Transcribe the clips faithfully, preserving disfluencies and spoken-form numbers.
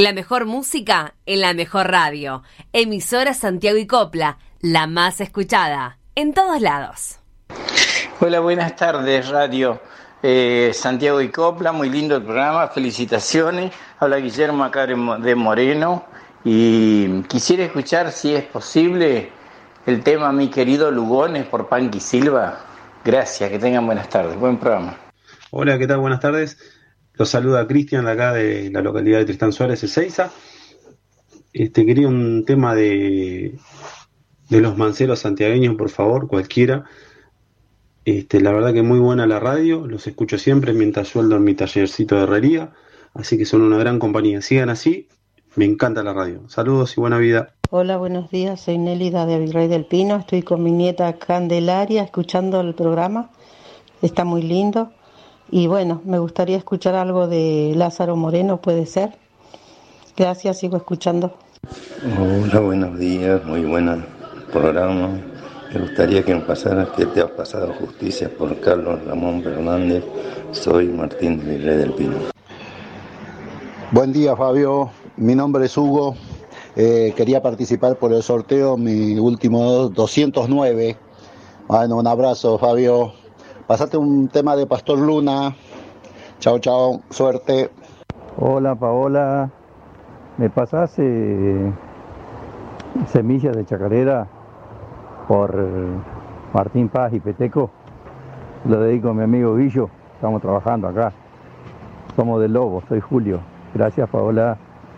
La mejor música en la mejor radio. Emisora Santiago y Copla, la más escuchada, en todos lados. Hola, buenas tardes, radio eh, Santiago y Copla, muy lindo el programa, felicitaciones. Habla Guillermo acá de Moreno y quisiera escuchar, si es posible, el tema Mi querido Lugones por Panqui Silva. Gracias, que tengan buenas tardes, buen programa. Hola, ¿qué tal? Buenas tardes. Los saluda Cristian, de acá de la localidad de Tristán Suárez, Ezeiza. Este, quería un tema de, de los manceros santiagueños, por favor, cualquiera. Este, la verdad que muy buena la radio, los escucho siempre mientras sueldo en mi tallercito de herrería, así que son una gran compañía. Sigan así, me encanta la radio. Saludos y buena vida. Hola, buenos días, soy Nélida de Virrey del Pino, estoy con mi nieta Candelaria escuchando el programa, está muy lindo. Y bueno, me gustaría escuchar algo de Lázaro Moreno, ¿puede ser? Gracias, sigo escuchando. Hola, buenos días, muy buen programa. Me gustaría que me pasara que te ha pasado justicia por Carlos Ramón Fernández. Soy Martín de Virrey del Pino. Buen día, Fabio. Mi nombre es Hugo. Eh, quería participar por el sorteo, mi último doscientos nueve. Bueno, un abrazo, Fabio. Pasate un tema de Pastor Luna. Chao, chao, suerte. Hola, Paola. ¿Me pasás eh, Semillas de Chacarera por Martín Paz y Peteco? Lo dedico a mi amigo Guillo. Estamos trabajando acá. Somos del Lobo, soy Julio. Gracias, Paola.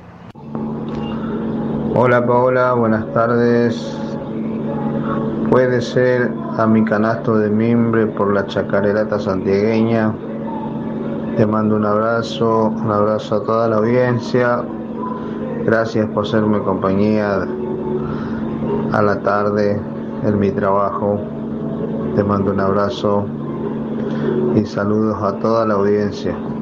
Hola, Paola, buenas tardes. Puede ser a mi canasto de mimbre por la chacarerata santiagueña. Te mando un abrazo, un abrazo a toda la audiencia. Gracias por serme compañía a la tarde en mi trabajo. Te mando un abrazo y saludos a toda la audiencia.